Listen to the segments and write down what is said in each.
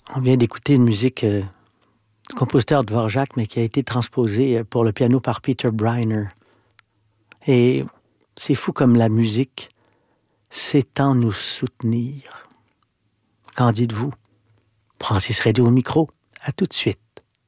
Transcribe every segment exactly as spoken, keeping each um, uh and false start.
On vient d'écouter une musique euh, du compositeur Dvorak, mais qui a été transposée pour le piano par Peter Briner. Et c'est fou comme la musique sait tant nous soutenir. Qu'en dites-vous? Francis Redé au micro. À tout de suite.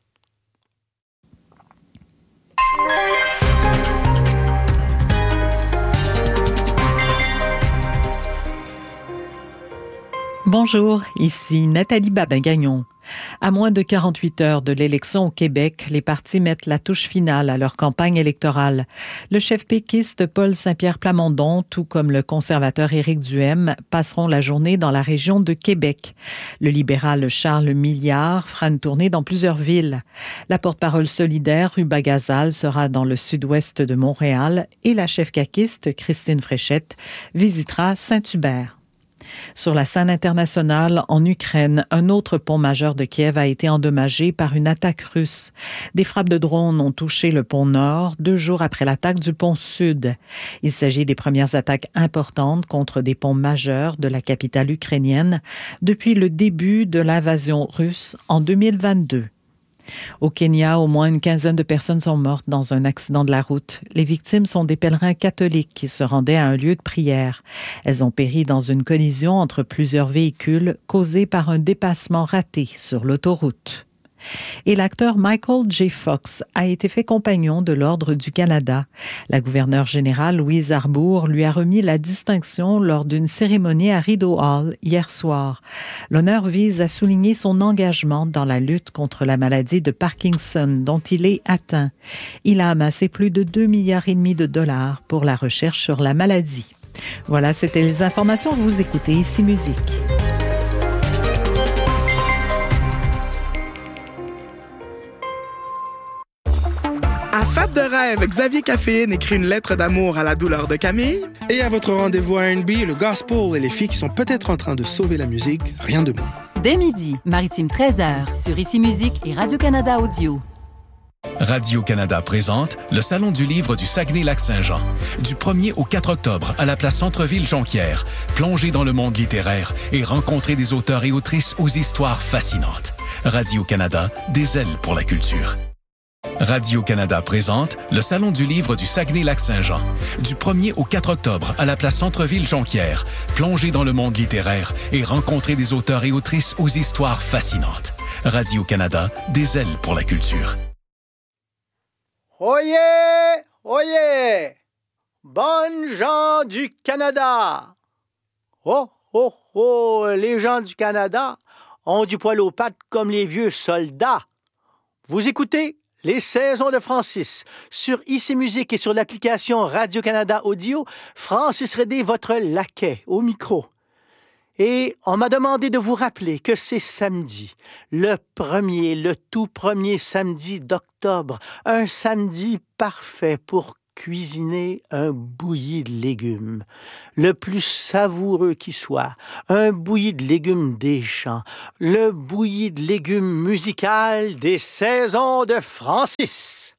Bonjour, ici Nathalie Babin-Gagnon. À moins de quarante-huit heures de l'élection au Québec, les partis mettent la touche finale à leur campagne électorale. Le chef péquiste Paul Saint-Pierre Plamondon, tout comme le conservateur Éric Duhaime, passeront la journée dans la région de Québec. Le libéral Charles Milliard fera une tournée dans plusieurs villes. La porte-parole solidaire Ruba Gazal sera dans le sud-ouest de Montréal et la chef caquiste Christine Fréchette visitera Saint-Hubert. Sur la scène internationale, en Ukraine, un autre pont majeur de Kiev a été endommagé par une attaque russe. Des frappes de drones ont touché le pont Nord deux jours après l'attaque du pont Sud. Il s'agit des premières attaques importantes contre des ponts majeurs de la capitale ukrainienne depuis le début de l'invasion russe en deux mille vingt-deux. Au Kenya, au moins une quinzaine de personnes sont mortes dans un accident de la route. Les victimes sont des pèlerins catholiques qui se rendaient à un lieu de prière. Elles ont péri dans une collision entre plusieurs véhicules causée par un dépassement raté sur l'autoroute. Et l'acteur Michael J. Fox a été fait compagnon de l'Ordre du Canada. La gouverneure générale Louise Arbour lui a remis la distinction lors d'une cérémonie à Rideau Hall hier soir. L'honneur vise à souligner son engagement dans la lutte contre la maladie de Parkinson dont il est atteint. Il a amassé plus de deux milliards et demi de dollars pour la recherche sur la maladie. Voilà, c'était les informations que vous écoutez ici Musique. À Fab de rêve, Xavier Caféine écrit une lettre d'amour à la douleur de Camille. Et à votre rendez-vous R and B, le gospel et les filles qui sont peut-être en train de sauver la musique, rien de bon. Dès midi, Maritime treize heures, sur Ici Musique et Radio-Canada Audio. Radio-Canada présente le Salon du livre du Saguenay-Lac-Saint-Jean. Du premier au quatre octobre, à la place Centre-Ville-Jonquière, plongez dans le monde littéraire et rencontrez des auteurs et autrices aux histoires fascinantes. Radio-Canada, des ailes pour la culture. Radio-Canada présente le Salon du livre du Saguenay-Lac-Saint-Jean. Du premier au quatre octobre, à la place Centre-Ville-Jonquière, plongez dans le monde littéraire et rencontrez des auteurs et autrices aux histoires fascinantes. Radio-Canada, des ailes pour la culture. Oyez! Oyez! Bonnes gens du Canada! Oh, oh, oh! Les gens du Canada ont du poil aux pattes comme les vieux soldats. Vous écoutez Les Saisons de Francis sur Ici Musique et sur l'application Radio-Canada Audio. Francis Redé, votre laquais, au micro. Et on m'a demandé de vous rappeler que c'est samedi, le premier, le tout premier samedi d'octobre, un samedi parfait pour cuisiner un bouilli de légumes, le plus savoureux qui soit, un bouilli de légumes des champs, le bouilli de légumes musical des Saisons de Francis.